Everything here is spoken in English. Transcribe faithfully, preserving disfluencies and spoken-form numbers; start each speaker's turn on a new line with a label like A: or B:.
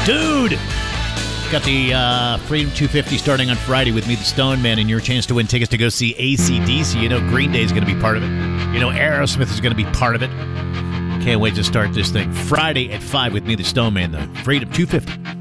A: Dude! Got the uh, Freedom two fifty starting on Friday with me, the Stone Man, and your chance to win tickets to go see A C D C. You know Green Day is going to be part of it. You know Aerosmith is going to be part of it. Can't wait to start this thing. Friday at five with me, the Stone Man, the Freedom two fifty.